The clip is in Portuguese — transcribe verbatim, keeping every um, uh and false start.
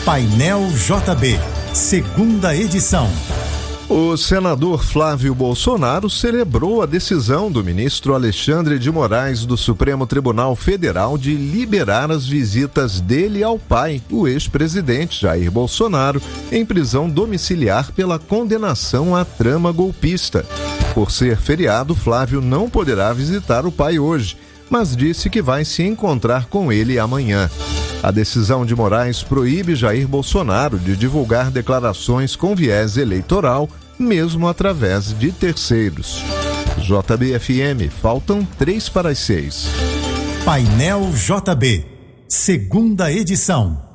Painel J B, segunda edição. O senador Flávio Bolsonaro celebrou a decisão do ministro Alexandre de Moraes do Supremo Tribunal Federal de liberar as visitas dele ao pai, o ex-presidente Jair Bolsonaro, em prisão domiciliar pela condenação à trama golpista. Por ser feriado, Flávio não poderá visitar o pai hoje, mas disse que vai se encontrar com ele amanhã. A decisão de Moraes proíbe Jair Bolsonaro de divulgar declarações com viés eleitoral, mesmo através de terceiros. J B F M, faltam três para as seis. Painel J B, segunda edição.